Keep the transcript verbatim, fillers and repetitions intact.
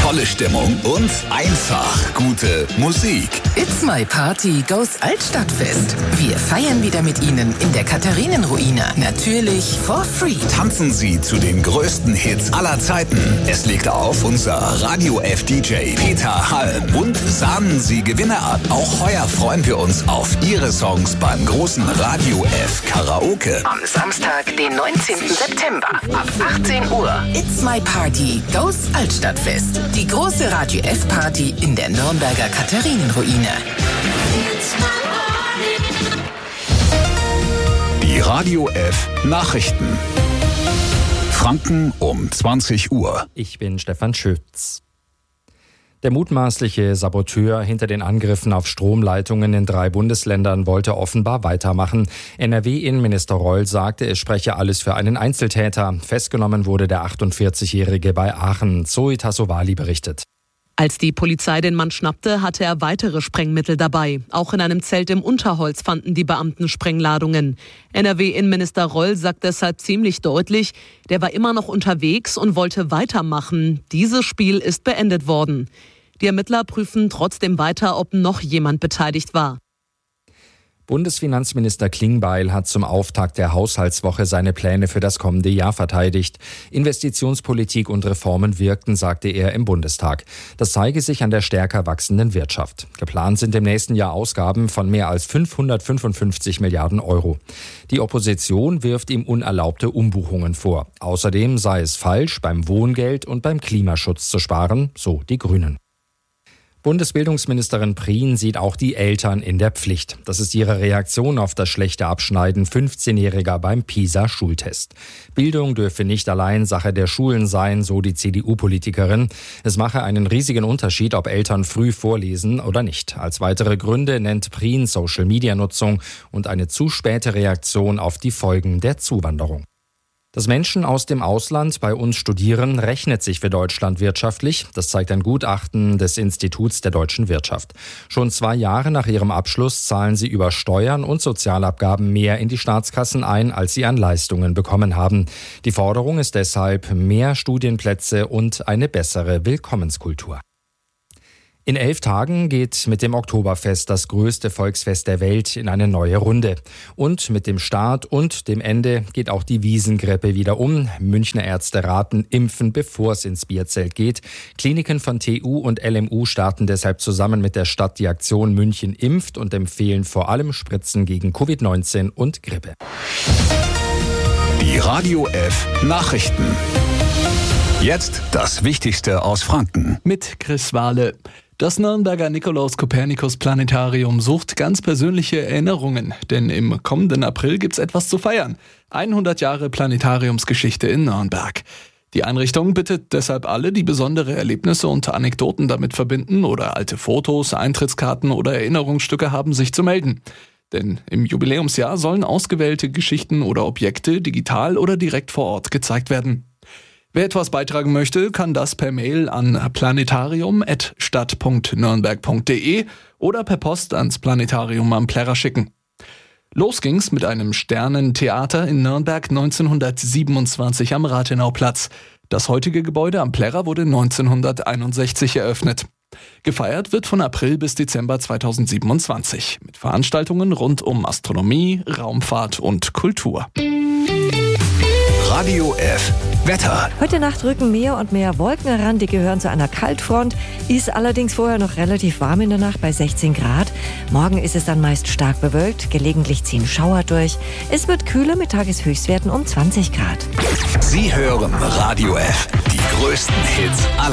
tolle Stimmung und einfach gute Musik. It's My Party goes Altstadtfest. Wir feiern wieder mit Ihnen in der Katharinenruine. Natürlich for free. Tanzen Sie zu den größten Hits aller Zeiten. Es legt auf unser Radio F D J Peter Halm und sahnen Sie Gewinne ab. Auch heuer freuen wir uns auf Ihre Songs beim großen Radio F Karaoke. Am Samstag, den neunzehnten September ab achtzehn Uhr. It's My Party goes Altstadtfest. Die große Radio F Party in der Nürnberger Katharinenruine. Die Radio F Nachrichten. Franken um zwanzig Uhr. Ich bin Stefan Schütz. Der mutmaßliche Saboteur hinter den Angriffen auf Stromleitungen in drei Bundesländern wollte offenbar weitermachen. N R W-Innenminister Reul sagte, es spreche alles für einen Einzeltäter. Festgenommen wurde der achtundvierzigjährige bei Aachen. Zoe Tassovali berichtet. Als die Polizei den Mann schnappte, hatte er weitere Sprengmittel dabei. Auch in einem Zelt im Unterholz fanden die Beamten Sprengladungen. N R W-Innenminister Reul sagt deshalb ziemlich deutlich, der war immer noch unterwegs und wollte weitermachen. Dieses Spiel ist beendet worden. Die Ermittler prüfen trotzdem weiter, ob noch jemand beteiligt war. Bundesfinanzminister Klingbeil hat zum Auftakt der Haushaltswoche seine Pläne für das kommende Jahr verteidigt. Investitionspolitik und Reformen wirkten, sagte er im Bundestag. Das zeige sich an der stärker wachsenden Wirtschaft. Geplant sind im nächsten Jahr Ausgaben von mehr als fünfhundertfünfundfünfzig Milliarden Euro. Die Opposition wirft ihm unerlaubte Umbuchungen vor. Außerdem sei es falsch, beim Wohngeld und beim Klimaschutz zu sparen, so die Grünen. Bundesbildungsministerin Prien sieht auch die Eltern in der Pflicht. Das ist ihre Reaktion auf das schlechte Abschneiden fünfzehnjähriger beim PISA-Schultest. Bildung dürfe nicht allein Sache der Schulen sein, so die C D U-Politikerin. Es mache einen riesigen Unterschied, ob Eltern früh vorlesen oder nicht. Als weitere Gründe nennt Prien Social-Media-Nutzung und eine zu späte Reaktion auf die Folgen der Zuwanderung. Dass Menschen aus dem Ausland bei uns studieren, rechnet sich für Deutschland wirtschaftlich. Das zeigt ein Gutachten des Instituts der deutschen Wirtschaft. Schon zwei Jahre nach ihrem Abschluss zahlen sie über Steuern und Sozialabgaben mehr in die Staatskassen ein, als sie an Leistungen bekommen haben. Die Forderung ist deshalb mehr Studienplätze und eine bessere Willkommenskultur. In elf Tagen geht mit dem Oktoberfest das größte Volksfest der Welt in eine neue Runde. Und mit dem Start und dem Ende geht auch die Wiesengrippe wieder um. Münchner Ärzte raten, impfen, bevor es ins Bierzelt geht. Kliniken von T U und L M U starten deshalb zusammen mit der Stadt die Aktion München impft und empfehlen vor allem Spritzen gegen Covid neunzehn und Grippe. Die Radio F Nachrichten. Jetzt das Wichtigste aus Franken. Mit Chris Wahle. Das Nürnberger Nikolaus-Kopernikus-Planetarium sucht ganz persönliche Erinnerungen, denn im kommenden April gibt's etwas zu feiern. hundert Jahre Planetariumsgeschichte in Nürnberg. Die Einrichtung bittet deshalb alle, die besondere Erlebnisse und Anekdoten damit verbinden oder alte Fotos, Eintrittskarten oder Erinnerungsstücke haben, sich zu melden. Denn im Jubiläumsjahr sollen ausgewählte Geschichten oder Objekte digital oder direkt vor Ort gezeigt werden. Wer etwas beitragen möchte, kann das per Mail an planetarium at stadt punkt nürnberg punkt de oder per Post ans Planetarium am Plärrer schicken. Los ging's mit einem Sternentheater in Nürnberg neunzehnhundertsiebenundzwanzig am Rathenauplatz. Das heutige Gebäude am Plärrer wurde neunzehnhunderteinundsechzig eröffnet. Gefeiert wird von April bis Dezember zweitausendsiebenundzwanzig mit Veranstaltungen rund um Astronomie, Raumfahrt und Kultur. Radio F Wetter. Heute Nacht rücken mehr und mehr Wolken heran, die gehören zu einer Kaltfront, ist allerdings vorher noch relativ warm in der Nacht bei sechzehn Grad. Morgen ist es dann meist stark bewölkt, gelegentlich ziehen Schauer durch. Es wird kühler mit Tageshöchstwerten um zwanzig Grad. Sie hören Radio F, die größten Hits aller